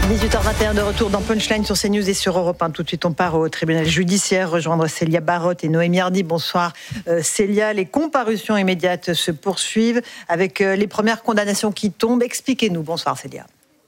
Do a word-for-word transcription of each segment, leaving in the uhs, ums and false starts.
dix-huit heures vingt et un de retour dans Punchline sur CNews et sur Europe un. Tout de suite, on part au tribunal judiciaire rejoindre Célia Barotte et Noémie Hardy. Bonsoir euh, Célia. Les comparutions immédiates se poursuivent avec euh, les premières condamnations qui tombent. Expliquez-nous. Bonsoir Célia.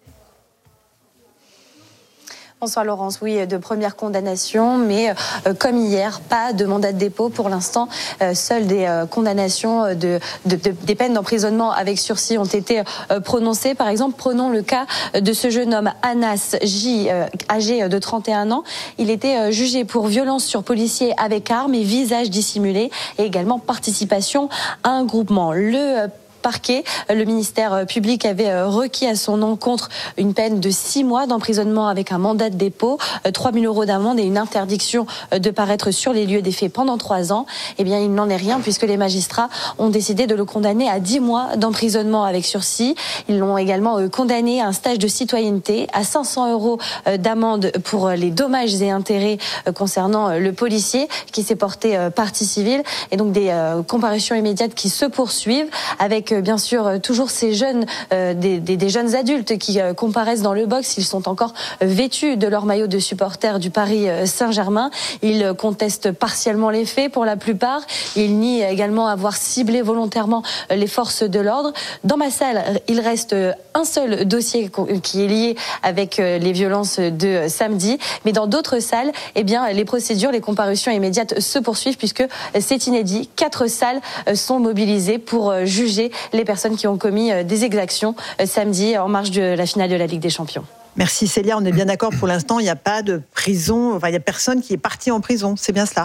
Bonsoir Laurence, oui, de première condamnation, mais euh, comme hier, pas de mandat de dépôt pour l'instant. Euh, seules des euh, condamnations de, de, de des peines d'emprisonnement avec sursis ont été euh, prononcées. Par exemple, prenons le cas de ce jeune homme Anas J, euh, âgé de trente et un ans. Il était euh, jugé pour violence sur policier avec arme et visage dissimulé, et également participation à un groupement. Le euh, parquet, le ministère public avait requis à son encontre une peine de six mois d'emprisonnement avec un mandat de dépôt, trois mille euros d'amende et une interdiction de paraître sur les lieux des faits pendant trois ans. Eh bien, il n'en est rien puisque les magistrats ont décidé de le condamner à dix mois d'emprisonnement avec sursis. Ils l'ont également condamné à un stage de citoyenneté, à cinq cents euros d'amende pour les dommages et intérêts concernant le policier qui s'est porté partie civile, et donc des comparutions immédiates qui se poursuivent avec bien sûr toujours ces jeunes, euh, des, des, des jeunes adultes qui euh, comparaissent dans le box. Ils sont encore vêtus de leur maillot de supporters du Paris Saint-Germain. Ils contestent partiellement les faits pour la plupart. Ils nient également avoir ciblé volontairement les forces de l'ordre. Dans ma salle, il reste un seul dossier qui est lié avec les violences de samedi, mais dans d'autres salles, eh bien les procédures, les comparutions immédiates se poursuivent puisque c'est inédit. Quatre salles sont mobilisées pour juger les personnes qui ont commis des exactions samedi en marge de la finale de la Ligue des Champions. Merci Célia, on est bien d'accord pour l'instant, il n'y a pas de prison, enfin il n'y a personne qui est parti en prison, c'est bien cela ?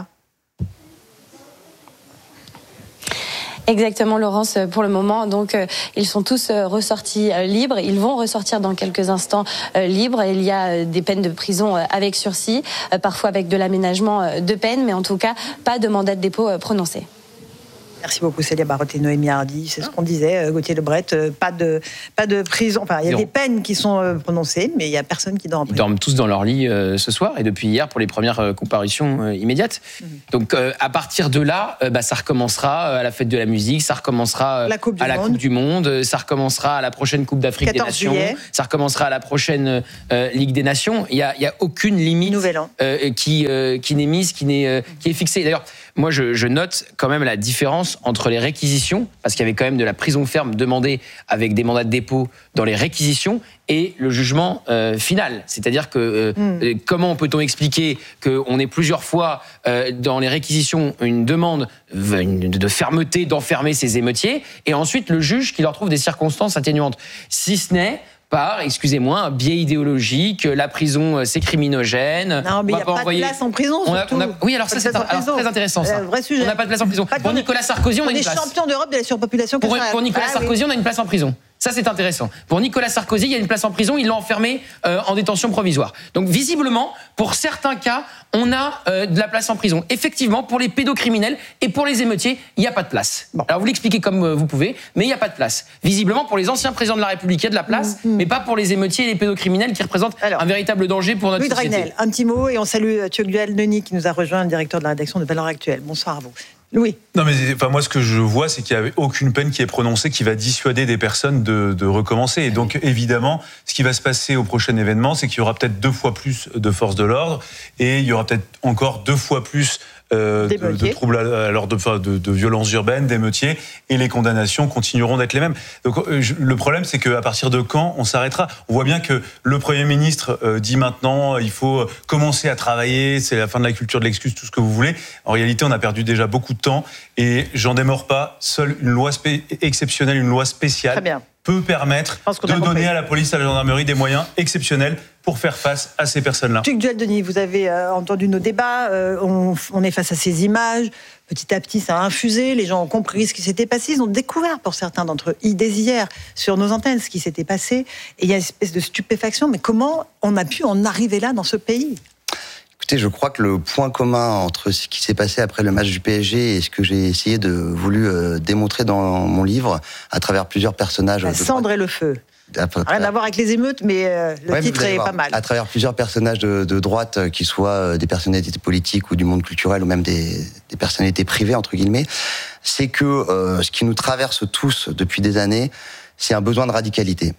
Exactement Laurence, pour le moment, donc euh, ils sont tous euh, ressortis euh, libres, ils vont ressortir dans quelques instants euh, libres. Il y a euh, des peines de prison euh, avec sursis, euh, parfois avec de l'aménagement euh, de peine, mais en tout cas pas de mandat de dépôt euh, prononcé. Merci beaucoup Célia Barotte et Noémie Hardy. C'est ce qu'on disait, Gauthier Lebret, pas de, pas de prison. Enfin, il y a des peines qui sont prononcées, mais il n'y a personne qui dort en prison. Ils dorment tous dans leur lit euh, ce soir et depuis hier pour les premières euh, comparutions euh, immédiates. Mmh. Donc euh, à partir de là, euh, bah, ça recommencera à la fête de la musique, ça recommencera euh, la coupe à la monde. Coupe du Monde, ça recommencera à la prochaine Coupe d'Afrique des Nations, juillet. Ça recommencera à la prochaine euh, Ligue des Nations. Il n'y a, il y a aucune limite euh, qui, euh, qui n'est mise, qui, n'est, euh, qui est fixée. D'ailleurs, moi je, je note quand même la différence entre les réquisitions, parce qu'il y avait quand même de la prison ferme demandée avec des mandats de dépôt dans les réquisitions, et le jugement euh, final. C'est-à-dire que euh, mm. comment peut-on expliquer qu'on ait plusieurs fois euh, dans les réquisitions une demande une, de fermeté, d'enfermer ces émeutiers, et ensuite le juge qui leur trouve des circonstances atténuantes, si ce n'est par, excusez-moi, un biais idéologique, la prison c'est criminogène. Non, mais il n'y a pas envoyer... de place en prison. On a, on a... Oui, alors ça c'est un... alors, très intéressant. Ça. Euh, vrai sujet. On n'a pas de place en prison. Pour Nicolas Sarkozy, on, on a une place. On est champion d'Europe de la surpopulation. Pour, pour Nicolas ah, Sarkozy, oui. on a une place en prison. Ça, c'est intéressant. Pour Nicolas Sarkozy, il y a une place en prison, ils l'ont enfermé euh, en détention provisoire. Donc, visiblement, pour certains cas, on a euh, de la place en prison. Effectivement, pour les pédocriminels et pour les émeutiers, il n'y a pas de place. Bon. Alors, vous l'expliquez comme euh, vous pouvez, mais il n'y a pas de place. Visiblement, pour les anciens présidents de la République, il y a de la place, mmh, mmh. mais pas pour les émeutiers et les pédocriminels qui représentent Alors, un véritable danger pour notre Louis société. Dragnel, un petit mot, et on salue Tugdual Denis qui nous a rejoint, le directeur de la rédaction de Valeurs Actuelles. Bonsoir à vous. Louis. Non mais enfin moi ce que je vois c'est qu'il n'y a aucune peine qui est prononcée qui va dissuader des personnes de, de recommencer, et donc évidemment ce qui va se passer au prochain événement c'est qu'il y aura peut-être deux fois plus de forces de l'ordre et il y aura peut-être encore deux fois plus euh, de, de troubles à l'ordre, de, de, de violences urbaines, d'émeutiers, et les condamnations continueront d'être les mêmes. Donc euh, je, le problème c'est qu'à partir de quand on s'arrêtera? On voit bien que le Premier ministre euh, dit maintenant il faut commencer à travailler, c'est la fin de la culture de l'excuse, tout ce que vous voulez. En réalité on a perdu déjà beaucoup de temps, et j'en démords pas, seule une loi spé- exceptionnelle, une loi spéciale peut permettre de donner compris. à la police, à la gendarmerie des moyens exceptionnels pour faire face à ces personnes-là. Tugdual Denis, vous avez euh, entendu nos débats, euh, on, on est face à ces images, petit à petit ça a infusé, les gens ont compris ce qui s'était passé, ils ont découvert pour certains d'entre eux, dès hier, sur nos antennes, ce qui s'était passé, et il y a une espèce de stupéfaction, mais comment on a pu en arriver là dans ce pays ? Écoutez, je crois que le point commun entre ce qui s'est passé après le match du P S G et ce que j'ai essayé de voulu euh, démontrer dans mon livre, à travers plusieurs personnages... La cendre et le feu. Rien à voir avec les émeutes, mais euh, le ouais, titre est voir, pas mal. À travers plusieurs personnages de, de droite, euh, qui soient des personnalités politiques ou du monde culturel, ou même des, des personnalités privées, entre guillemets, c'est que euh, ce qui nous traverse tous depuis des années, c'est un besoin de radicalité.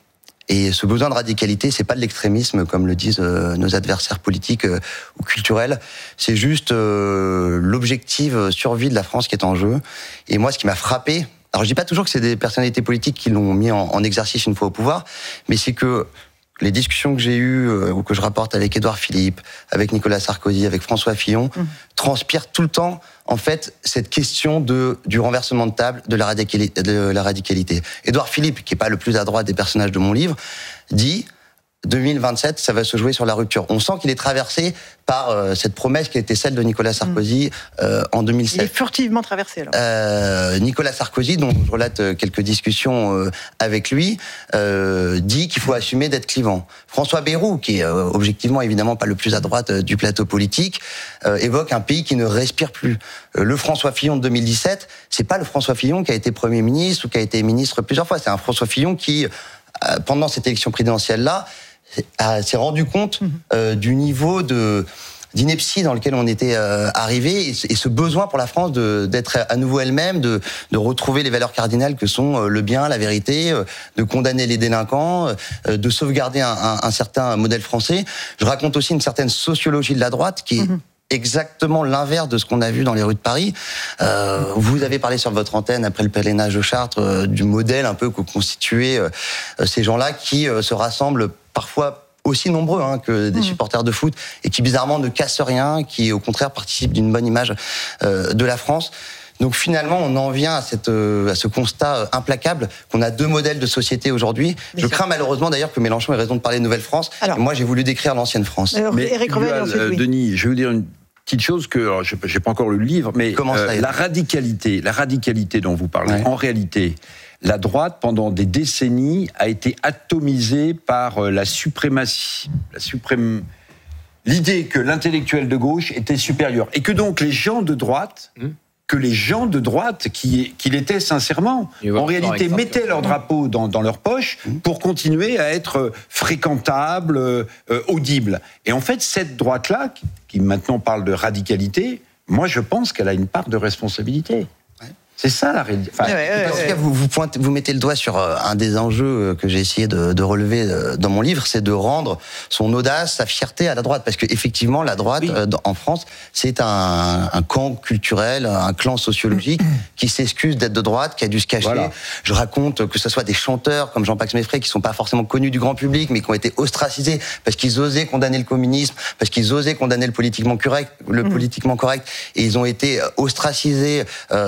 Et ce besoin de radicalité, c'est pas de l'extrémisme, comme le disent euh, nos adversaires politiques euh, ou culturels. C'est juste euh, l'objectif survie de la France qui est en jeu. Et moi, ce qui m'a frappé, alors je dis pas toujours que c'est des personnalités politiques qui l'ont mis en, en exercice une fois au pouvoir, mais c'est que les discussions que j'ai eues euh, ou que je rapporte avec Édouard Philippe, avec Nicolas Sarkozy, avec François Fillon, mmh. transpirent tout le temps, en fait, cette question de, du renversement de table, de la radicalité. De la radicalité. Édouard Philippe, qui n'est pas le plus à droite des personnages de mon livre, dit deux mille vingt-sept, ça va se jouer sur la rupture. On sent qu'il est traversé par euh, cette promesse qui a été celle de Nicolas Sarkozy euh, en deux mille sept. Il est furtivement traversé, alors. Euh, Nicolas Sarkozy, dont je relate quelques discussions euh, avec lui, euh, dit qu'il faut assumer d'être clivant. François Bayrou, qui est euh, objectivement évidemment pas le plus à droite euh, du plateau politique, euh, évoque un pays qui ne respire plus. Euh, le François Fillon de deux mille dix-sept, c'est pas le François Fillon qui a été Premier ministre ou qui a été ministre plusieurs fois. C'est un François Fillon qui, euh, pendant cette élection présidentielle-là, s'est rendu compte euh, du niveau de d'ineptie dans lequel on était euh, arrivé, et, et ce besoin pour la France de, d'être à nouveau elle-même, de, de retrouver les valeurs cardinales que sont euh, le bien, la vérité, euh, de condamner les délinquants, euh, de sauvegarder un, un, un certain modèle français. Je raconte aussi une certaine sociologie de la droite qui est mmh. exactement l'inverse de ce qu'on a vu dans les rues de Paris. Euh, vous avez parlé sur votre antenne, après le pèlerinage de Chartres, euh, du modèle un peu que constituaient euh, ces gens-là qui euh, se rassemblent parfois aussi nombreux hein, que des mmh. supporters de foot, et qui bizarrement ne cassent rien, qui au contraire participent d'une bonne image euh, de la France. Donc finalement, on en vient à, cette, euh, à ce constat implacable qu'on a deux modèles de société aujourd'hui. Mais je crains malheureusement d'ailleurs que Mélenchon ait raison de parler de Nouvelle-France. Alors, et moi, j'ai voulu décrire l'ancienne France. Alors, mais Éric Revel, ensuite, oui. Denis, je vais vous dire une petite chose que alors, je n'ai pas encore lu le livre, mais euh, la radicalité, la radicalité dont vous parlez, ouais. en réalité, la droite, pendant des décennies, a été atomisée par la suprématie, la suprême, l'idée que l'intellectuel de gauche était supérieur. Et que donc les gens de droite, mmh. que les gens de droite, qui, qui l'étaient sincèrement, en réalité mettaient leur drapeau dans, dans leur poche mmh. pour continuer à être fréquentables, euh, audibles. Et en fait, cette droite-là, qui, qui maintenant parle de radicalité, moi je pense qu'elle a une part de responsabilité. C'est ça la réalité. Enfin, ouais, ouais, ouais. Vous, vous, pointez, vous mettez le doigt sur un des enjeux que j'ai essayé de, de relever dans mon livre, c'est de rendre son audace, sa fierté à la droite. Parce qu'effectivement, la droite, oui. en France, c'est un, un camp culturel, un clan sociologique qui s'excuse d'être de droite, qui a dû se cacher. Voilà. Je raconte que ce soit des chanteurs comme Jean-Pax Meffray, qui ne sont pas forcément connus du grand public, mais qui ont été ostracisés parce qu'ils osaient condamner le communisme, parce qu'ils osaient condamner le politiquement correct, le mmh. politiquement correct, et ils ont été ostracisés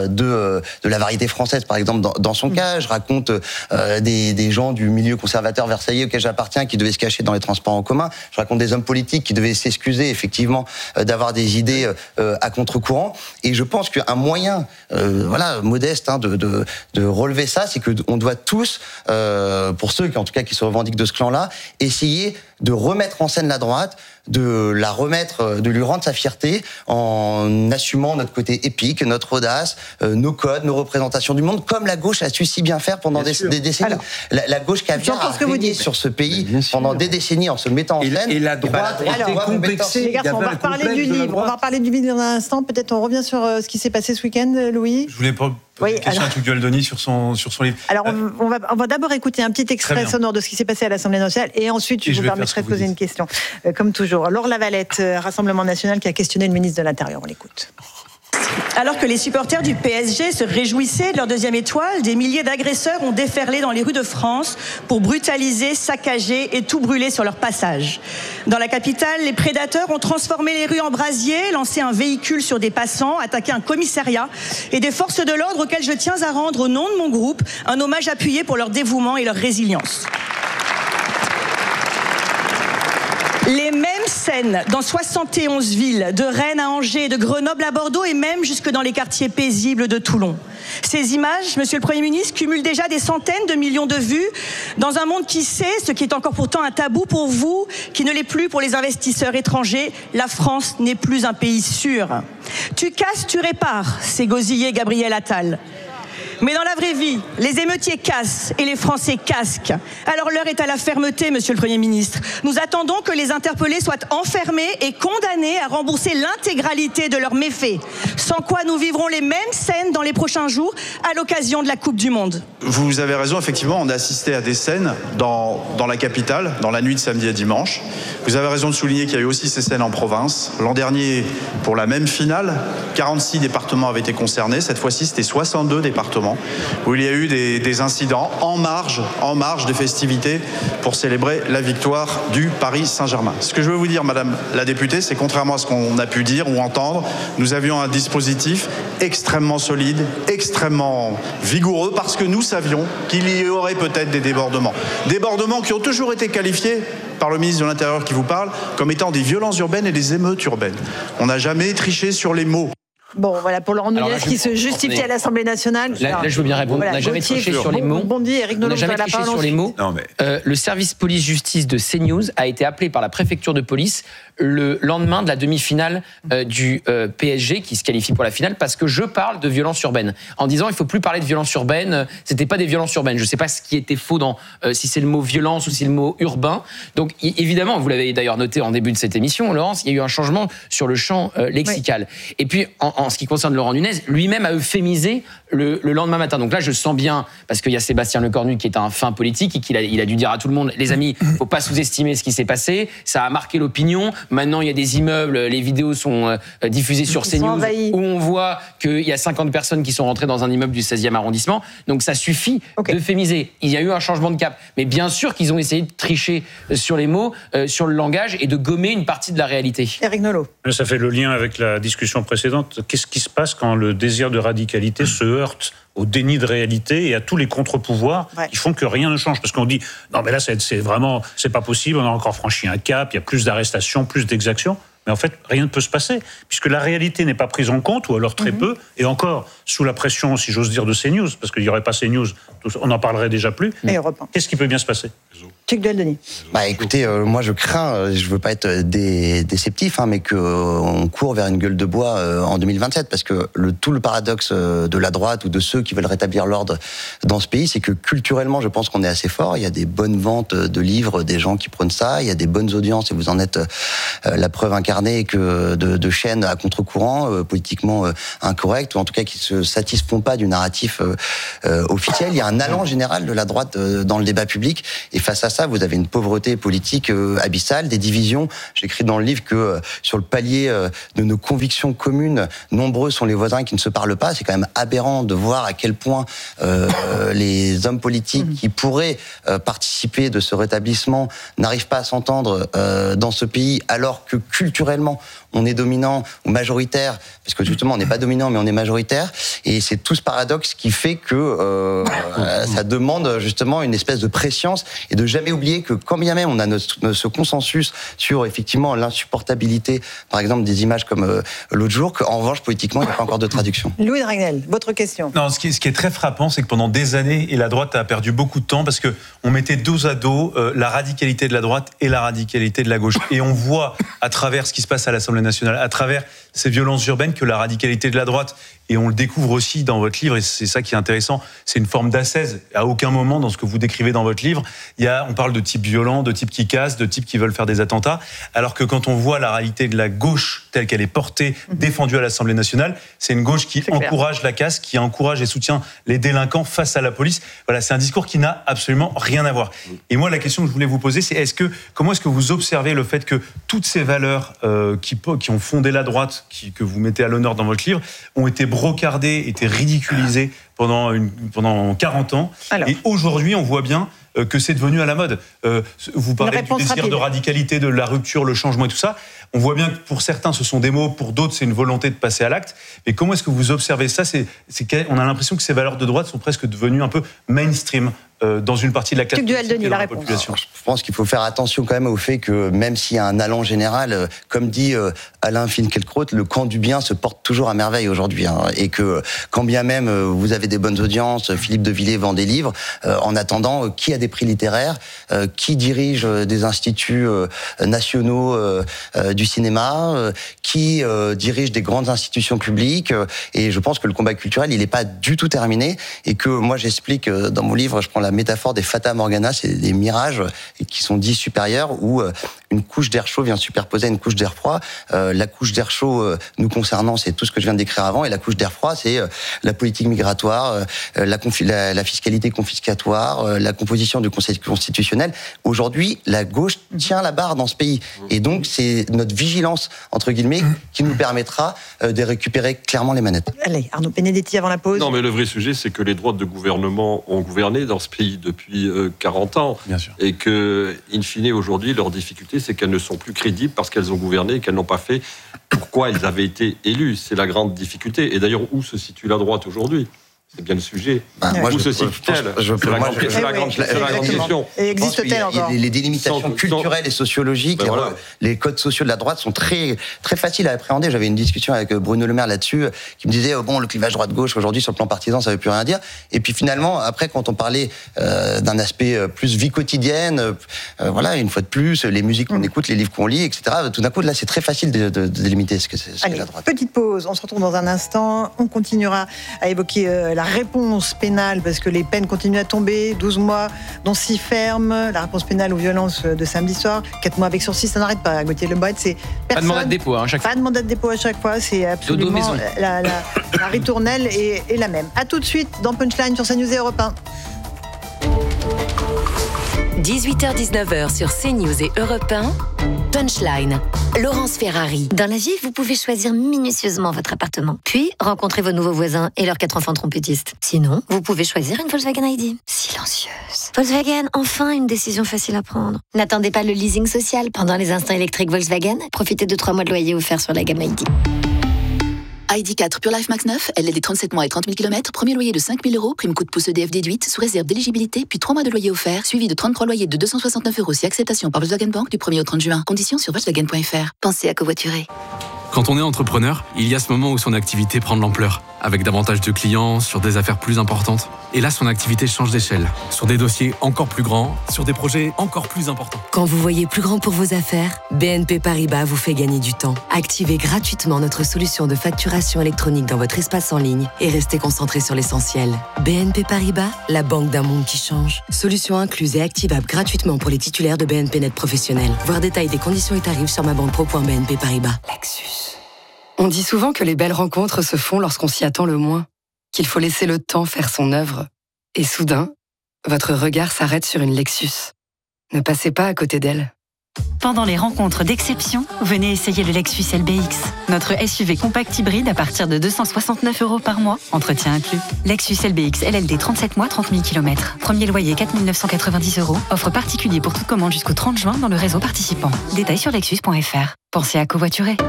de de la variété française, par exemple, dans, dans son mmh. cas. Je raconte euh, des, des gens du milieu conservateur versaillais auquel j'appartiens qui devaient se cacher dans les transports en commun. Je raconte des hommes politiques qui devaient s'excuser, effectivement, euh, d'avoir des idées euh, à contre-courant. Et je pense qu'un moyen, euh, voilà, modeste, hein, de, de, de relever ça, c'est qu'on doit tous, euh, pour ceux qui, en tout cas, qui se revendiquent de ce clan-là, essayer de remettre en scène la droite, de la remettre, de lui rendre sa fierté en assumant notre côté épique, notre audace, euh, nos codes, nos représentations du monde, comme la gauche a su si bien faire pendant des, des décennies. Alors, la, la gauche qui a bien régné sur ce pays pendant des décennies en se mettant en et, scène. Et la droite et était complexée. Les garçons, on va reparler du livre. On va reparler du livre dans un instant. Peut-être on revient sur euh, ce qui s'est passé ce week-end, Louis. Je voulais pas. Oui, une question alors... à Tugdual Denis sur son, sur son livre. Alors, on, on va, on va d'abord écouter un petit extrait sonore de ce qui s'est passé à l'Assemblée nationale, et ensuite, je, et je vous permettrai de poser une question. Euh, comme toujours. Laure Lavalette, euh, Rassemblement national, qui a questionné le ministre de l'Intérieur. On l'écoute. Alors que les supporters du P S G se réjouissaient de leur deuxième étoile, des milliers d'agresseurs ont déferlé dans les rues de France pour brutaliser, saccager et tout brûler sur leur passage. Dans la capitale, les prédateurs ont transformé les rues en brasier, lancé un véhicule sur des passants, attaqué un commissariat et des forces de l'ordre auxquelles je tiens à rendre, au nom de mon groupe, un hommage appuyé pour leur dévouement et leur résilience. Les mêmes scènes dans soixante et onze villes, de Rennes à Angers, de Grenoble à Bordeaux et même jusque dans les quartiers paisibles de Toulon. Ces images, Monsieur le Premier ministre, cumulent déjà des centaines de millions de vues dans un monde qui sait, ce qui est encore pourtant un tabou pour vous, qui ne l'est plus pour les investisseurs étrangers, la France n'est plus un pays sûr. Tu casses, tu répares, c'est gosillé Gabriel Attal. Mais dans la vraie vie, les émeutiers cassent et les Français casquent. Alors l'heure est à la fermeté, Monsieur le Premier ministre. Nous attendons que les interpellés soient enfermés et condamnés à rembourser l'intégralité de leurs méfaits. Sans quoi nous vivrons les mêmes scènes dans les prochains jours à l'occasion de la Coupe du Monde. Vous avez raison, effectivement, on a assisté à des scènes dans, dans la capitale, dans la nuit de samedi à dimanche. Vous avez raison de souligner qu'il y a eu aussi ces scènes en province. L'an dernier, pour la même finale, quarante-six départements avaient été concernés. Cette fois-ci, c'était soixante-deux départements où il y a eu des, des incidents en marge, en marge des festivités pour célébrer la victoire du Paris Saint-Germain. Ce que je veux vous dire, Madame la députée, c'est contrairement à ce qu'on a pu dire ou entendre, nous avions un dispositif extrêmement solide, extrêmement vigoureux, parce que nous savions qu'il y aurait peut-être des débordements. Débordements qui ont toujours été qualifiés par le ministre de l'Intérieur qui vous parle comme étant des violences urbaines et des émeutes urbaines. On n'a jamais triché sur les mots. Bon, voilà, pour Laurent Nunez qui se justifie à l'Assemblée nationale. Là, là, je veux bien répondre. Voilà, on n'a jamais triché sur les mots. Bondi, Éric Nolot, on n'a jamais triché sur les mots. Non, mais... euh, le service police-justice de CNews a été appelé par la préfecture de police le lendemain de la demi-finale euh, du euh, P S G qui se qualifie pour la finale parce que je parle de violence urbaine en disant il faut plus parler de violence urbaine, euh, c'était pas des violences urbaines. Je sais pas ce qui était faux dans euh, si c'est le mot violence ou si c'est le mot urbain. Donc y- évidemment, vous l'avez d'ailleurs noté en début de cette émission, Laurence, il y a eu un changement sur le champ euh, lexical. Oui. Et puis en, en ce qui concerne Laurent Nunez, lui-même a euphémisé le, le lendemain matin. Donc là, je sens bien parce qu'il y a Sébastien Lecornu qui est un fin politique et qu'il a, il a dû dire à tout le monde, les amis, faut pas sous-estimer ce qui s'est passé. Ça a marqué l'opinion. Maintenant, il y a des immeubles, les vidéos sont euh, diffusées sur CNews où on voit qu'il y a cinquante personnes qui sont rentrées dans un immeuble du seizième arrondissement. Donc ça suffit okay. d'euphémiser. Il y a eu un changement de cap. Mais bien sûr qu'ils ont essayé de tricher sur les mots, euh, sur le langage et de gommer une partie de la réalité. Éric Nolot. Ça fait le lien avec la discussion précédente. Qu'est-ce qui se passe quand le désir de radicalité se heurte au déni de réalité et à tous les contre-pouvoirs ouais. qui font que rien ne change. Parce qu'on dit, non mais là c'est, c'est vraiment, c'est pas possible, on a encore franchi un cap, il y a plus d'arrestations, plus d'exactions. Mais en fait, rien ne peut se passer, puisque la réalité n'est pas prise en compte, ou alors très mmh. peu, et encore, sous la pression, si j'ose dire, de CNews, parce qu'il n'y aurait pas CNews, on n'en parlerait déjà plus. Et Qu'est-ce qui peut bien se passer ? Chick Denis. Bah écoutez, euh, moi je crains, je veux pas être dé- déceptif, hein, mais qu'on euh, court vers une gueule de bois euh, en deux mille vingt-sept, parce que le, tout le paradoxe euh, de la droite ou de ceux qui veulent rétablir l'ordre dans ce pays, c'est que culturellement, je pense qu'on est assez fort. Il y a des bonnes ventes de livres, des gens qui prônent ça. Il y a des bonnes audiences, et vous en êtes euh, la preuve incarnée, que de, de chaînes à contre-courant, euh, politiquement euh, incorrectes, ou en tout cas qui se satisfont pas du narratif euh, euh, officiel. Il y a un allant général de la droite euh, dans le débat public, et face à ça, vous avez une pauvreté politique euh, abyssale, des divisions. J'écris dans le livre que euh, sur le palier euh, de nos convictions communes, nombreux sont les voisins qui ne se parlent pas. C'est quand même aberrant de voir à quel point euh, les hommes politiques qui pourraient euh, participer de ce rétablissement n'arrivent pas à s'entendre euh, dans ce pays, alors que culturellement, on est dominant ou majoritaire, parce que justement, on n'est pas dominant, mais on est majoritaire. Et c'est tout ce paradoxe qui fait que euh, ça demande justement une espèce de préscience et de jamais oublier que quand bien même on a notre, ce consensus sur effectivement l'insupportabilité, par exemple, des images comme euh, l'autre jour, qu'en revanche, politiquement, il n'y a pas encore de traduction. Louis Dragnel, votre question. Non, ce qui, est, ce qui est très frappant, c'est que pendant des années, et la droite a perdu beaucoup de temps parce que on mettait dos à dos euh, la radicalité de la droite et la radicalité de la gauche. Et on voit à travers ce qui se passe à l'Assemblée nationale, à travers ces violences urbaines, que la radicalité de la droite, et on le découvre aussi dans votre livre, et c'est ça qui est intéressant, c'est une forme d'ascèse. À aucun moment dans ce que vous décrivez dans votre livre, il y a, on parle de types violents, de types qui cassent, de types qui veulent faire des attentats, alors que quand on voit la réalité de la gauche telle qu'elle est portée, défendue à l'Assemblée nationale, c'est une gauche qui encourage la casse, qui encourage et soutient les délinquants face à la police. Voilà, c'est un discours qui n'a absolument rien à voir. Et moi, la question que je voulais vous poser, c'est est-ce que, comment est-ce que vous observez le fait que toutes ces valeurs euh, qui, qui ont fondé la droite, qui, que vous mettez à l'honneur dans votre livre, ont été brocardées, été ridiculisées pendant, une, pendant quarante ans. Alors. Et aujourd'hui, on voit bien euh, que c'est devenu à la mode. Euh, vous parlez du désir rapide. de radicalité, de la rupture, le changement et tout ça. On voit bien que pour certains, ce sont des mots, pour d'autres, c'est une volonté de passer à l'acte. Mais comment est-ce que vous observez ça ? c'est, c'est, On a l'impression que ces valeurs de droite sont presque devenues un peu mainstream euh, dans une partie de la classe politique et de la, la population. Alors, je pense qu'il faut faire attention quand même au fait que même s'il y a un allant général, euh, comme dit euh, Alain Finkielkraut, le camp du bien se porte toujours à merveille aujourd'hui. Hein, et que quand bien même euh, vous avez des bonnes audiences, Philippe de Villiers vend des livres, euh, en attendant, euh, qui a des prix littéraires, euh, qui dirige euh, des instituts euh, nationaux euh, euh, du cinéma, euh, qui euh, dirige des grandes institutions publiques. Euh, et je pense que le combat culturel, il n'est pas du tout terminé. Et que moi, j'explique euh, dans mon livre, je prends la métaphore des Fata Morgana, c'est des mirages qui sont dits supérieurs, où euh, une couche d'air chaud vient superposer à une couche d'air froid. Euh, la couche d'air chaud, euh, nous concernant, c'est tout ce que je viens de décrire avant, et la couche d'air froid, c'est euh, la politique migratoire, euh, la, confi- la, la fiscalité confiscatoire, euh, la composition du Conseil constitutionnel. Aujourd'hui, la gauche tient la barre dans ce pays. Et donc, c'est notre vigilance, entre guillemets, qui nous permettra euh, de récupérer clairement les manettes. Allez, Arnaud Benedetti avant la pause. Non, mais le vrai sujet, c'est que les droites de gouvernement ont gouverné dans ce pays depuis euh, quarante ans. Bien sûr. Et que, in fine, aujourd'hui, leur difficulté, c'est qu'elles ne sont plus crédibles parce qu'elles ont gouverné et qu'elles n'ont pas fait pourquoi elles avaient été élues. C'est la grande difficulté. Et d'ailleurs, où se situe la droite aujourd'hui ? C'est bien le sujet. Ben, Où moi, se je, situe-t-elle je, je, C'est la moi, grande, je, c'est la grande, oui, c'est la grande question. Et existe-t-elle encore ? Les, les délimitations Sans- culturelles et sociologiques, Ben voilà. les codes sociaux de la droite sont très, très faciles à appréhender. J'avais une discussion avec Bruno Le Maire là-dessus, qui me disait, oh, bon, le clivage droite-gauche, aujourd'hui, sur le plan partisan, ça ne veut plus rien dire. Et puis finalement, après, quand on parlait euh, d'un aspect plus vie quotidienne, euh, voilà, une fois de plus, les musiques qu'on écoute, les livres qu'on lit, et cetera, tout d'un coup, là, c'est très facile de, de, de délimiter ce que c'est ce Allez, qu'est la droite. petite pause, on se retrouve dans un instant. On continuera à évoquer euh, la réponse pénale, parce que les peines continuent à tomber. douze mois, dont six fermes. La réponse pénale aux violences de samedi soir. quatre mois avec sursis, ça n'arrête pas. Gauthier Lebret, c'est personne. Pas de mandat de dépôt hein, à chaque fois. Pas de mandat de dépôt à chaque fois. C'est absolument la, la, la ritournelle est, est la même. À tout de suite dans Punchline sur CNews et Europe un. dix-huit heures dix-neuf heures sur CNews et Europe un. Punchline, Laurence Ferrari. Dans la vie, vous pouvez choisir minutieusement votre appartement, puis rencontrer vos nouveaux voisins et leurs quatre enfants trompettistes. Sinon, vous pouvez choisir une Volkswagen I D. Silencieuse. Volkswagen, enfin une décision facile à prendre. N'attendez pas le leasing social pendant les instants électriques Volkswagen. Profitez de trois mois de loyer offerts sur la gamme I D. I D quatre Pure Life Max neuf, L L D trente-sept mois et trente mille kilomètres, premier loyer de cinq mille euros, prime coup de pouce E D F déduite, sous réserve d'éligibilité, puis trois mois de loyer offert, suivi de trente-trois loyers de deux cent soixante-neuf euros si acceptation par Volkswagen Bank du premier au trente juin. Conditions sur Volkswagen point F R. Pensez à covoiturer. Quand on est entrepreneur, il y a ce moment où son activité prend de l'ampleur, avec davantage de clients, sur des affaires plus importantes. Et là, son activité change d'échelle, sur des dossiers encore plus grands, sur des projets encore plus importants. Quand vous voyez plus grand pour vos affaires, B N P Paribas vous fait gagner du temps. Activez gratuitement notre solution de facturation électronique dans votre espace en ligne et restez concentré sur l'essentiel. B N P Paribas, la banque d'un monde qui change. Solution incluse et activable gratuitement pour les titulaires de B N P Net professionnels. Voir détails des conditions et tarifs sur ma banque pro point b n p paribas. Lexus. On dit souvent que les belles rencontres se font lorsqu'on s'y attend le moins, qu'il faut laisser le temps faire son œuvre. Et soudain, votre regard s'arrête sur une Lexus. Ne passez pas à côté d'elle. Pendant les rencontres d'exception, venez essayer le Lexus L B X. Notre S U V compact hybride à partir de deux cent soixante-neuf euros par mois, entretien inclus. Lexus L B X L L D trente-sept mois, trente mille kilomètres. Premier loyer quatre mille neuf cent quatre-vingt-dix euros. Offre particulier pour toute commande jusqu'au trente juin dans le réseau participant. Détails sur lexus point F R. Pensez à covoiturer.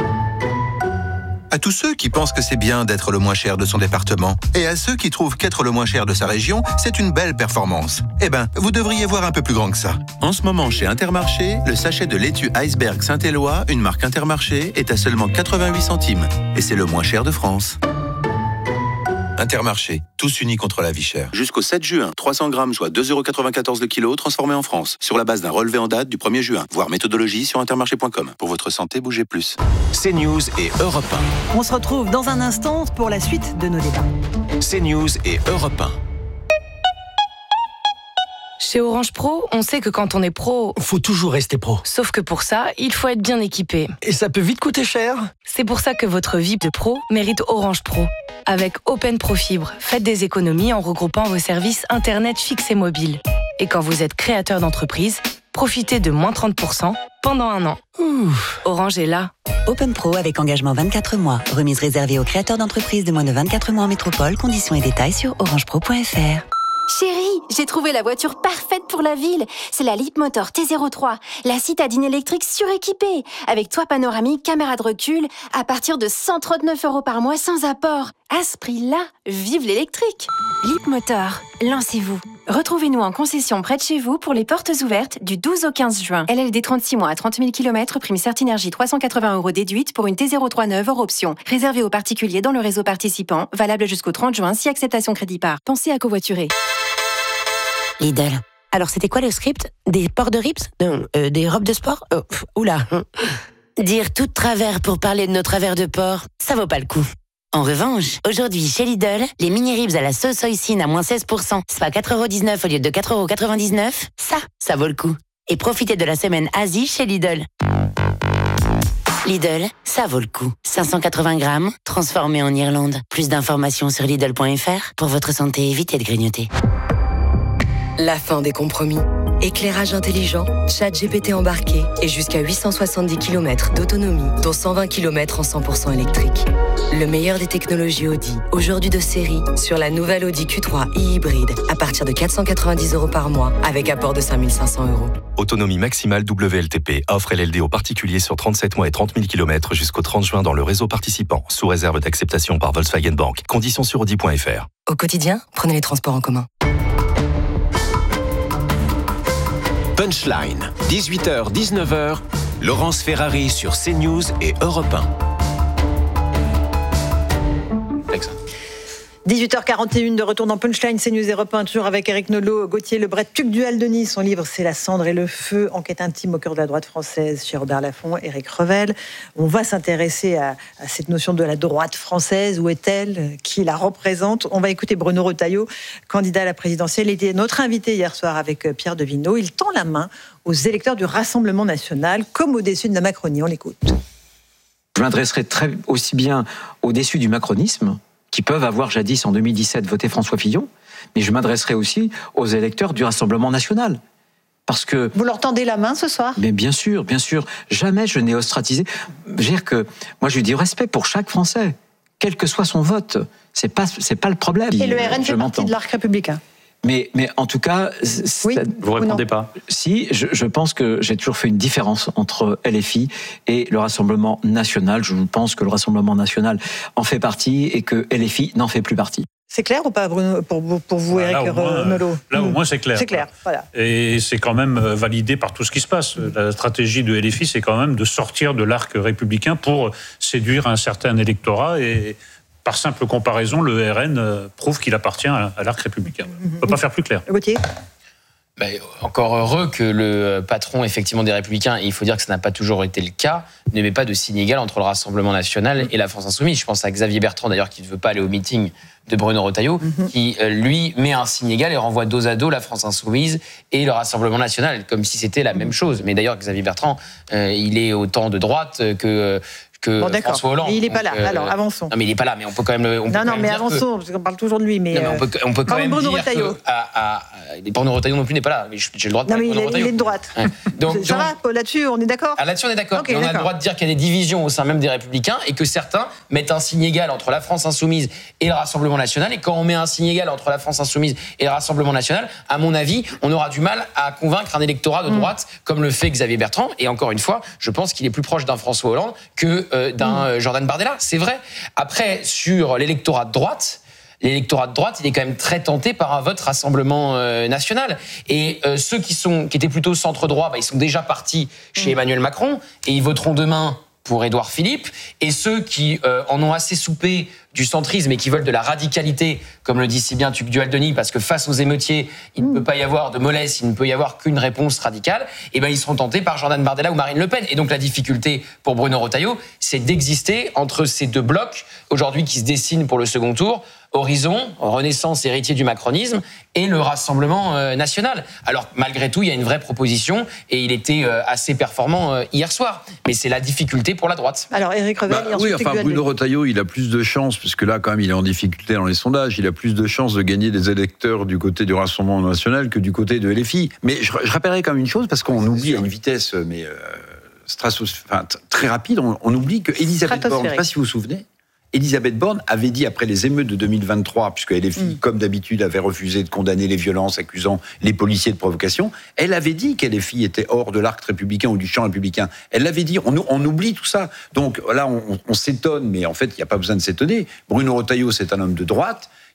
À tous ceux qui pensent que c'est bien d'être le moins cher de son département, et à ceux qui trouvent qu'être le moins cher de sa région, c'est une belle performance. Eh ben, vous devriez voir un peu plus grand que ça. En ce moment, chez Intermarché, le sachet de laitue Iceberg Saint-Éloi, une marque Intermarché, est à seulement quatre-vingt-huit centimes. Et c'est le moins cher de France. Intermarché, tous unis contre la vie chère. Jusqu'au sept juin, trois cents grammes, soit deux euros quatre-vingt-quatorze le kilo, transformés en France, sur la base d'un relevé en date du premier juin. Voir méthodologie sur intermarché point com. Pour votre santé, bougez plus. CNews et Europe un. On se retrouve dans un instant pour la suite de nos débats. CNews et Europe un. Chez Orange Pro, on sait que quand on est pro... faut toujours rester pro. Sauf que pour ça, il faut être bien équipé. Et ça peut vite coûter cher. C'est pour ça que votre vie de pro mérite Orange Pro. Avec Open Pro Fibre, faites des économies en regroupant vos services Internet fixe et mobile. Et quand vous êtes créateur d'entreprise, profitez de moins trente pour cent pendant un an. Ouh. Orange est là. Open Pro avec engagement vingt-quatre mois. Remise réservée aux créateurs d'entreprises de moins de vingt-quatre mois en métropole. Conditions et détails sur orange pro point F R. Chérie, j'ai trouvé la voiture parfaite pour la ville. C'est la Leapmotor T zéro trois, la citadine électrique suréquipée, avec toit panoramique, caméra de recul, à partir de cent trente-neuf euros par mois sans apport. À ce prix-là, vive l'électrique. Leapmotor, lancez-vous. Retrouvez-nous en concession près de chez vous pour les portes ouvertes du douze au quinze juin. L L D trente-six mois à trente mille kilomètres, prime Certinergie trois cent quatre-vingts euros déduite pour une T zéro trois neuf hors option. Réservé aux particuliers dans le réseau participant, valable jusqu'au trente juin si acceptation crédit par. Pensez à covoiturer. Lidl. Alors, c'était quoi le script? Des ports de rips? Non, euh, des robes de sport? Oh, pff, oula. Dire tout de travers pour parler de nos travers de porc, ça vaut pas le coup. En revanche, aujourd'hui, chez Lidl, les mini-ribs à la sauce hoisin à moins seize pour cent, soit quatre euros dix-neuf au lieu de quatre euros quatre-vingt-dix-neuf, ça, ça vaut le coup. Et profitez de la semaine Asie chez Lidl. Lidl, ça vaut le coup. cinq cent quatre-vingts grammes, transformé en Irlande. Plus d'informations sur Lidl point F R. Pour votre santé, évitez de grignoter. La fin des compromis. Éclairage intelligent, chat G P T embarqué et jusqu'à huit cent soixante-dix kilomètres d'autonomie, dont cent vingt kilomètres en cent pour cent électrique. Le meilleur des technologies Audi, aujourd'hui de série, sur la nouvelle Audi Q trois e-hybride, à partir de quatre cent quatre-vingt-dix euros par mois, avec apport de cinq mille cinq cents euros. Autonomie maximale W L T P. Offre L L D aux particuliers sur trente-sept mois et trente mille kilomètres jusqu'au trente juin dans le réseau participant, sous réserve d'acceptation par Volkswagen Bank. Conditions sur audi point F R. Au quotidien, prenez les transports en commun. Punchline, dix-huit heures dix-neuf heures, Laurence Ferrari sur CNews et Europe un. dix-huit heures quarante et une de retour dans Punchline, CNews et Europe un, toujours avec Éric Nolot, Gauthier Lebret, Tugdual Denis. Son livre, c'est La cendre et le feu, enquête intime au cœur de la droite française, chez Robert Laffont, Éric Revel. On va s'intéresser à, à cette notion de la droite française. Où est-elle? Qui la représente? On va écouter Bruno Retailleau, candidat à la présidentielle. Il était notre invité hier soir avec Pierre Devineau. Il tend la main aux électeurs du Rassemblement national, comme au dessus de la Macronie. On l'écoute. Je m'adresserai très aussi bien au déçus du macronisme, qui peuvent avoir jadis en deux mille dix-sept voté François Fillon, mais je m'adresserai aussi aux électeurs du Rassemblement national. Parce que... Vous leur tendez la main ce soir? Mais bien sûr, bien sûr. Jamais je n'ai ostratisé. Je veux dire que moi, je lui dis respect pour chaque Français, quel que soit son vote. C'est pas, c'est pas le problème. Et le R N fait partie de l'arc républicain. Mais, mais en tout cas... Oui, vous répondez non. pas. Si, je, je pense que j'ai toujours fait une différence entre L F I et le Rassemblement national. Je pense que le Rassemblement national en fait partie et que L F I n'en fait plus partie. C'est clair ou pas, Bruno, pour, pour vous, Éric Nolot? Là, au moins, c'est clair. C'est clair, voilà. Et c'est quand même validé par tout ce qui se passe. La stratégie de L F I, c'est quand même de sortir de l'arc républicain pour séduire un certain électorat. Et par simple comparaison, le R N prouve qu'il appartient à l'arc républicain. On ne peut pas faire plus clair. Gauthier ? Ben, encore heureux que le patron effectivement des Républicains, et il faut dire que ça n'a pas toujours été le cas, ne met pas de signe égal entre le Rassemblement national et la France insoumise. Je pense à Xavier Bertrand d'ailleurs qui ne veut pas aller au meeting de Bruno Retailleau, mm-hmm. qui lui met un signe égal et renvoie dos à dos la France insoumise et le Rassemblement national, comme si c'était la même chose. Mais d'ailleurs Xavier Bertrand, euh, il est autant de droite que... que bon, François Hollande. Mais il n'est pas là. Euh, Alors, avançons. Non, mais il n'est pas là, mais on peut quand même. On non, peut non, quand mais même avançons, que... parce qu'on parle toujours de lui. Mais, non, mais on peut, on peut quand même Bruno dire Retailleau. que. À, à, Bruno Retailleau non plus n'est pas là, mais j'ai le droit de non, parler mais de il, Bruno est, il est Retailleau. de droite. Ouais. Donc, ça donc, va, là-dessus, on est d'accord ah, Là-dessus, on est d'accord. Okay, on d'accord. a le droit de dire qu'il y a des divisions au sein même des Républicains et que certains mettent un signe égal entre la France insoumise et le Rassemblement national. Et quand on met un signe égal entre la France insoumise et le Rassemblement national, à mon avis, on aura du mal à convaincre un électorat de droite, mmh. comme le fait Xavier Bertrand. Et encore une fois, je pense qu'il est plus proche d'un François Hollande que euh, d'un mmh. Jordan Bardella. C'est vrai. Après, sur l'électorat de droite, l'électorat de droite, il est quand même très tenté par un vote Rassemblement euh, national. Et euh, ceux qui, sont, qui étaient plutôt centre-droit, bah, ils sont déjà partis chez mmh. Emmanuel Macron et ils voteront demain pour Édouard Philippe. Et ceux qui euh, en ont assez soupé du centrisme et qui veulent de la radicalité, comme le dit si bien Tugdual Denis, parce que face aux émeutiers, il ne peut pas y avoir de mollesse, il ne peut y avoir qu'une réponse radicale, et ben ils seront tentés par Jordan Bardella ou Marine Le Pen. Et donc la difficulté pour Bruno Retailleau, c'est d'exister entre ces deux blocs, aujourd'hui qui se dessinent pour le second tour, Horizon, Renaissance, héritier du macronisme, et le Rassemblement euh, national. Alors malgré tout, il y a une vraie proposition, et il était euh, assez performant euh, hier soir. Mais c'est la difficulté pour la droite. Alors Éric Revel, bah, oui, enfin Bruno Retailleau, il a plus de chances, puisque là quand même il est en difficulté dans les sondages, il a plus de chances de gagner des électeurs du côté du Rassemblement national que du côté de L F I. Mais je, je rappellerai quand même une chose, parce qu'on oublie à une vitesse mais euh, stratos, enfin, t- très rapide, on, on oublie que Elisabeth Borne, je ne sais pas si vous vous souvenez, Elisabeth Borne avait dit après les émeutes de deux mille vingt-trois, puisque L F I, mm. comme d'habitude, avait refusé de condamner les violences, accusant les policiers de provocation, elle avait dit qu'L F I était hors de l'arc républicain ou du champ républicain. Elle l'avait dit, on, on oublie tout ça. Donc là, on, on s'étonne, mais en fait, il n'y a pas besoin de s'étonner. Bruno Retailleau, c'est un homme de droite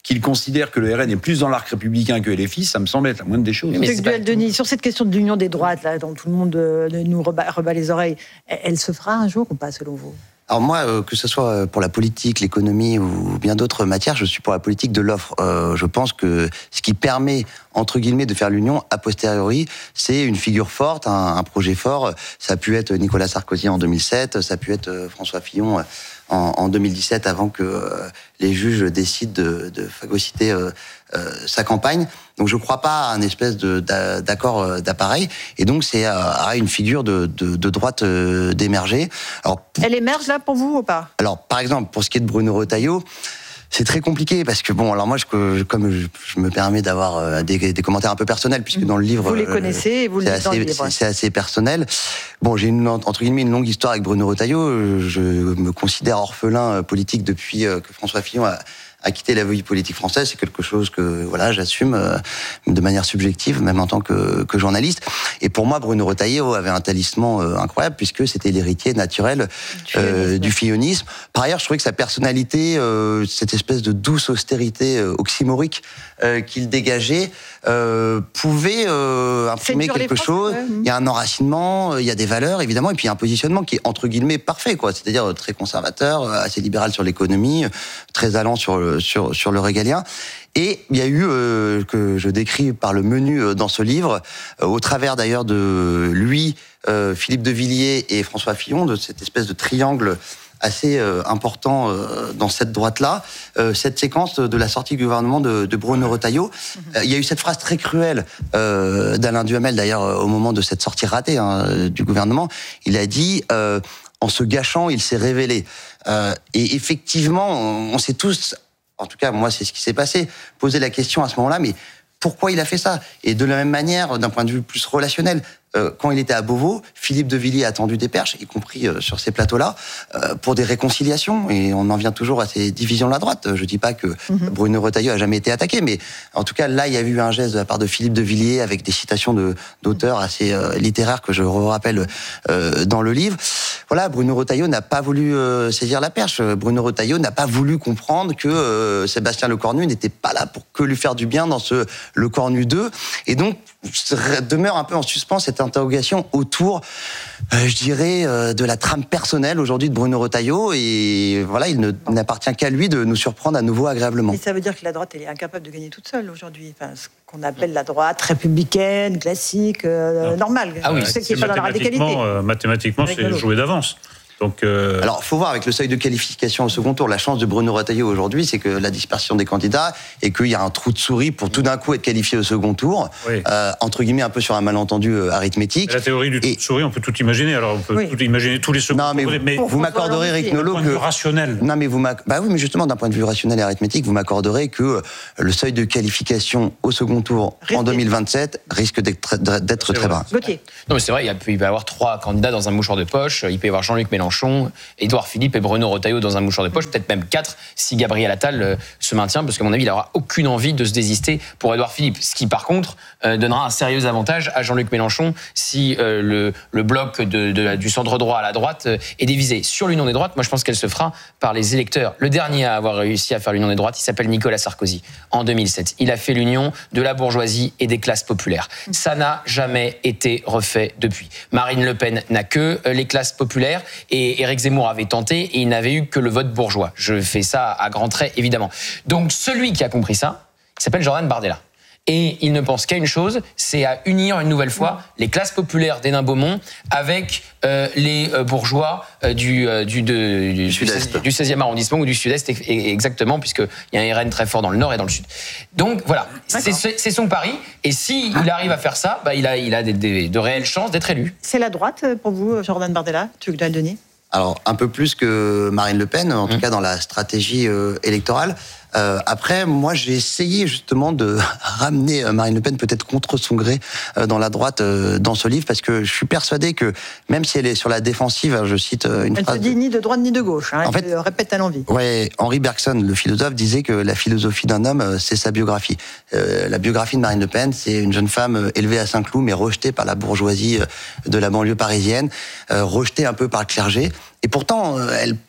qu'il considère que le R N est plus dans l'arc républicain que L F I, ça me semble être la moindre des choses. Monsieur Duhaldenis, sur cette question de l'union des droites, là, dont tout le monde euh, nous rebat, rebat les oreilles, elle, elle se fera un jour ou pas, selon vous ? Alors moi, euh, que ce soit pour la politique, l'économie ou bien d'autres matières, je suis pour la politique de l'offre. Euh, je pense que ce qui permet, entre guillemets, de faire l'union a posteriori, c'est une figure forte, un, un projet fort. Ça a pu être Nicolas Sarkozy en deux mille sept, ça a pu être François Fillon en, en deux mille dix-sept, avant que euh, les juges décident de, de phagocyter euh, euh, sa campagne. Donc je ne crois pas à un espèce de, d'accord d'appareil. Et donc c'est à une figure de, de, de droite euh, d'émerger. Alors, elle émerge là pour vous ou pas ? Alors par exemple, pour ce qui est de Bruno Retailleau, c'est très compliqué parce que bon, alors moi, je, comme je, je me permets d'avoir des, des commentaires un peu personnels, puisque dans le livre, vous les connaissez et vous le dites dans le livre. C'est assez personnel. Bon, j'ai une entre guillemets une longue histoire avec Bruno Retailleau. Je me considère orphelin politique depuis que François Fillon a a quitté la vie politique française. C'est quelque chose que voilà, j'assume euh, de manière subjective, même en tant que, que journaliste. Et pour moi, Bruno Retailleau avait un talisman euh, incroyable, puisque c'était l'héritier naturel euh, du fillonisme. Par ailleurs, je trouvais que sa personnalité, euh, cette espèce de douce austérité euh, oxymorique euh, qu'il dégageait, euh, pouvait euh, imprimer quelque chose. Ouais. Il y a un enracinement, il y a des valeurs, évidemment, et puis il y a un positionnement qui est, entre guillemets, parfait, quoi. C'est-à-dire très conservateur, assez libéral sur l'économie, très allant sur le Sur, sur le régalien. Et il y a eu, euh, que je décris par le menu dans ce livre, euh, au travers d'ailleurs de lui, euh, Philippe de Villiers et François Fillon, de cette espèce de triangle assez euh, important euh, dans cette droite-là, euh, cette séquence de la sortie du gouvernement de, de Bruno Retailleau. Euh, il y a eu cette phrase très cruelle euh, d'Alain Duhamel, d'ailleurs, au moment de cette sortie ratée hein, du gouvernement. Il a dit euh, « En se gâchant, il s'est révélé euh, ». Et effectivement, on, on s'est tous... En tout cas, moi, c'est ce qui s'est passé. Poser la question à ce moment-là, mais pourquoi il a fait ça ? Et de la même manière, d'un point de vue plus relationnel, euh, quand il était à Beauvau, Philippe de Villiers a tendu des perches, y compris euh, sur ces plateaux-là, euh, pour des réconciliations. Et on en vient toujours à ces divisions de la droite. Je dis pas que mm-hmm. Bruno Retailleau a jamais été attaqué, mais en tout cas, là, il y a eu un geste de la part de Philippe de Villiers avec des citations de, d'auteurs assez euh, littéraires que je rappelle euh, dans le livre. Voilà, Bruno Retailleau n'a pas voulu euh, saisir la perche. Bruno Retailleau n'a pas voulu comprendre que euh, Sébastien Lecornu n'était pas là pour que lui faire du bien dans ce Lecornu deux. Et donc, demeure un peu en suspens cette interrogation autour, euh, je dirais, euh, de la trame personnelle aujourd'hui de Bruno Retailleau. Et voilà, il ne, n'appartient qu'à lui de nous surprendre à nouveau agréablement. Et ça veut dire que la droite, elle est incapable de gagner toute seule aujourd'hui. Enfin, ce qu'on appelle la droite républicaine, classique, euh, normale. Ah oui, c'est, c'est pas dans la radicalité. Euh, mathématiquement, c'est Rigolo. Joué d'avance. Donc euh... Alors, faut voir avec le seuil de qualification au second tour. La chance de Bruno Retailleau aujourd'hui, c'est que la dispersion des candidats et qu'il y a un trou de souris pour tout d'un coup être qualifié au second tour, oui. euh, entre guillemets un peu sur un malentendu euh, arithmétique. La théorie du trou de souris, on peut tout imaginer. Alors, on peut oui. tout imaginer tous les seconds. Non, mais, tours, vous, mais vous m'accorderez, Eric Nolot, que rationnel. Non, mais vous m'ac... bah oui, mais justement d'un point de vue rationnel et arithmétique, vous m'accorderez que le seuil de qualification au second tour Restez. en deux mille vingt-sept risque d'être, d'être très bas. Gauthier. Non, mais c'est vrai, il peut y avoir trois candidats dans un mouchoir de poche. Il peut y avoir Jean-Luc Mélenchon et Édouard Philippe et Bruno Retailleau dans un mouchoir de poche, peut-être même quatre si Gabriel Attal euh, se maintient, parce qu'à mon avis, il n'aura aucune envie de se désister pour Édouard Philippe. Ce qui, par contre, euh, donnera un sérieux avantage à Jean-Luc Mélenchon si euh, le, le bloc de, de, du centre droit à la droite euh, est divisé. Sur l'union des droites, moi je pense qu'elle se fera par les électeurs. Le dernier à avoir réussi à faire l'union des droites, il s'appelle Nicolas Sarkozy, en deux mille sept. Il a fait l'union de la bourgeoisie et des classes populaires. Ça n'a jamais été refait depuis. Marine Le Pen n'a que euh, les classes populaires, et Éric Zemmour avait tenté, et il n'avait eu que le vote bourgeois. Je fais ça à grands traits, évidemment. Donc, celui qui a compris ça, il s'appelle Jordan Bardella. Et il ne pense qu'à une chose, c'est à unir une nouvelle fois les classes populaires d'Hénin-Beaumont avec euh, les euh, bourgeois euh, du, euh, du, de, du, Sud-Est. du seizième arrondissement ou du Sud-Est, exactement, puisqu'il y a un R N très fort dans le Nord et dans le Sud. Donc voilà, c'est, c'est son pari. Et s'il arrive à faire ça, bah, il a, il a des, des, de réelles chances d'être élu. C'est la droite pour vous, Jordan Bardella, tu veux le donner ? Alors, un peu plus que Marine Le Pen, en mmh. tout cas dans la stratégie euh, électorale. Euh, après, moi, j'ai essayé justement de ramener Marine Le Pen peut-être contre son gré euh, dans la droite euh, dans ce livre, parce que je suis persuadé que même si elle est sur la défensive, je cite euh, une elle phrase... Elle se dit ni de droite ni de gauche, hein, en elle fait, répète à l'envie. Ouais, Henri Bergson, le philosophe, disait que la philosophie d'un homme, c'est sa biographie. Euh, la biographie de Marine Le Pen, c'est une jeune femme élevée à Saint-Cloud, mais rejetée par la bourgeoisie de la banlieue parisienne, euh, rejetée un peu par le clergé, et pourtant, elle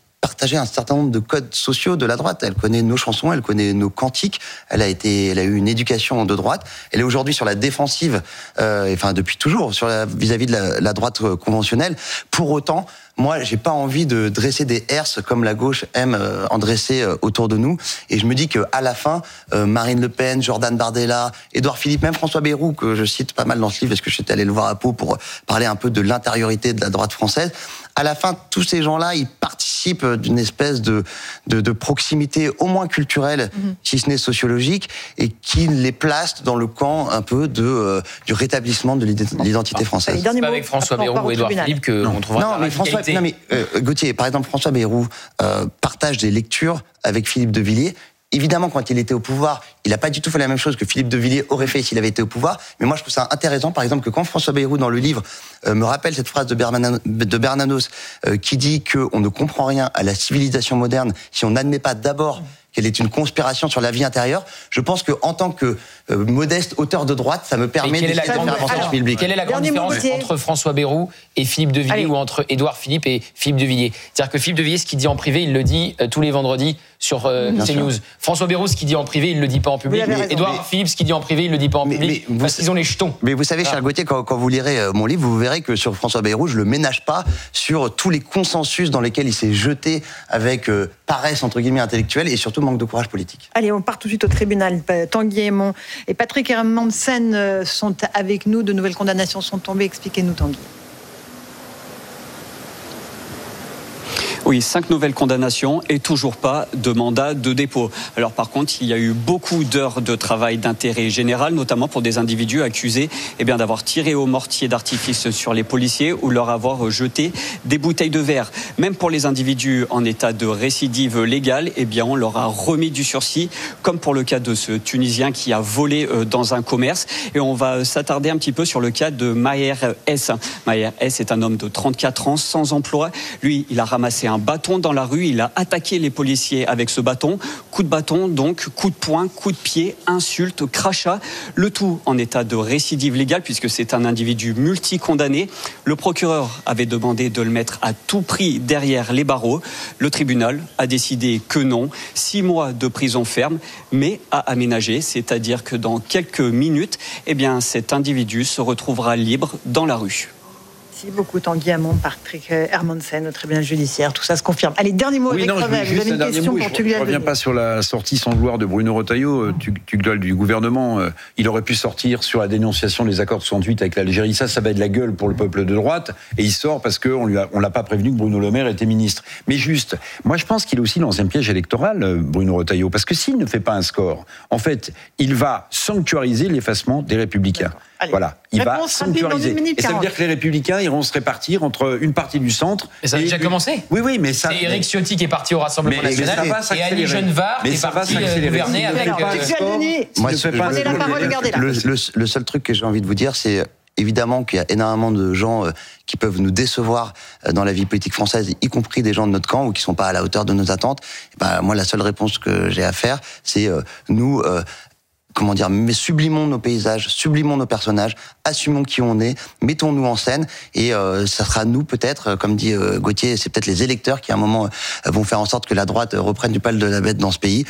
partager un certain nombre de codes sociaux de la droite. Elle connaît nos chansons, elle connaît nos cantiques. Elle a été, elle a eu une éducation de droite. Elle est aujourd'hui sur la défensive, euh, enfin depuis toujours, sur la, vis-à-vis de la, la droite conventionnelle. Pour autant, moi, j'ai pas envie de dresser des herses comme la gauche aime euh, en dresser euh, autour de nous. Et je me dis qu'à la fin, euh, Marine Le Pen, Jordan Bardella, Édouard Philippe, même François Bayrou, que je cite pas mal dans ce livre, parce que j'étais allé le voir à Pau pour parler un peu de l'intériorité de la droite française. À la fin, tous ces gens-là, ils participent d'une espèce de, de, de proximité au moins culturelle, mmh. si ce n'est sociologique, et qui les place dans le camp un peu de, euh, du rétablissement de l'identité française. C'est pas avec François Bayrou ou Édouard Philippe qu'on trouvera non, mais François, non, mais euh, Gauthier, par exemple, François Bayrou euh, partage des lectures avec Philippe de Villiers. Évidemment, quand il était au pouvoir, il n'a pas du tout fait la même chose que Philippe de Villiers aurait fait s'il avait été au pouvoir. Mais moi, je trouve ça intéressant, par exemple, que quand François Bayrou, dans le livre, euh, me rappelle cette phrase de, Bernanos, de Bernanos euh, qui dit qu'on ne comprend rien à la civilisation moderne si on n'admet pas d'abord qu'elle est une conspiration sur la vie intérieure. Je pense que en tant que euh, modeste auteur de droite, ça me permet de faire avancer public. Quelle est la grande différence entre François Bayrou et Philippe de Villiers Allez. ou entre Édouard Philippe et Philippe de Villiers? C'est-à-dire que Philippe de Villiers, ce qu'il dit en privé, il le dit euh, tous les vendredis sur euh, CNews. François Bayrou, ce qu'il dit en privé, il le dit pas en public. Édouard mais... Philippe, ce qu'il dit en privé, il le dit pas en mais, public. Mais, parce vous... qu'ils ont les jetons. Mais vous savez, ah. cher Gauthier, quand, quand vous lirez euh, mon livre, vous verrez que sur François Bayrou, je le ménage pas sur tous les consensus dans lesquels il s'est jeté avec euh, paresse entre guillemets intellectuelle et surtout manque de courage politique. Allez, on part tout de suite au tribunal. Tanguy Aymon et Patrick Hermansen sont avec nous. De nouvelles condamnations sont tombées. Expliquez-nous, Tanguy. Oui, cinq nouvelles condamnations et toujours pas de mandat de dépôt. Alors par contre, il y a eu beaucoup d'heures de travail d'intérêt général, notamment pour des individus accusés eh bien, d'avoir tiré au mortier d'artifice sur les policiers ou leur avoir jeté des bouteilles de verre. Même pour les individus en état de récidive légale, eh bien, on leur a remis du sursis, comme pour le cas de ce Tunisien qui a volé dans un commerce. Et on va s'attarder un petit peu sur le cas de Maher S. Maher S est un homme de trente-quatre ans, sans emploi. Lui, il a ramassé un un bâton dans la rue, il a attaqué les policiers avec ce bâton. Coup de bâton, donc, coup de poing, coup de pied, insulte, crachat. Le tout en état de récidive légale puisque c'est un individu multicondamné. Le procureur avait demandé de le mettre à tout prix derrière les barreaux. Le tribunal a décidé que non. Six mois de prison ferme, mais à aménager, c'est-à-dire que dans quelques minutes, eh bien, cet individu se retrouvera libre dans la rue. Merci beaucoup Tanguy Aymon, Patrick Hermansen au tribunal judiciaire. Tout ça se confirme. Allez, dernier mot, Eric Revel. Vous avez une question pour Tugdual. Je ne reviens pas sur la sortie sans gloire de Bruno Retailleau, Tugdual du gouvernement. Il aurait pu sortir sur la dénonciation des accords de soixante-huit avec l'Algérie. Ça, ça va être de la gueule pour le peuple de droite. Et il sort parce qu'on ne l'a pas prévenu que Bruno Le Maire était ministre. Mais juste, moi je pense qu'il est aussi dans un piège électoral, Bruno Retailleau. Parce que s'il ne fait pas un score, en fait, il va sanctuariser l'effacement des Républicains. Allez. Voilà, il va sanctuariser. Et ça veut dire que les Républicains iront se répartir entre une partie du centre. Et ça a et déjà une... commencé. Oui, oui, mais ça. C'est Éric Ciotti qui est parti au Rassemblement mais, national mais et Ali Genevard qui est parti gouverner avec. Moi, le seul truc que j'ai envie de vous dire, c'est évidemment qu'il y a énormément de gens qui peuvent nous décevoir dans la vie politique française, y compris des gens de notre camp ou qui sont pas à la hauteur de nos attentes. Et ben, moi, la seule réponse que j'ai à faire, c'est euh, nous. Euh, comment dire, mais sublimons nos paysages, sublimons nos personnages, assumons qui on est, mettons-nous en scène, et euh, ça sera nous peut-être, comme dit euh, Gauthier, c'est peut-être les électeurs qui à un moment euh, vont faire en sorte que la droite reprenne du poil de la bête dans ce pays.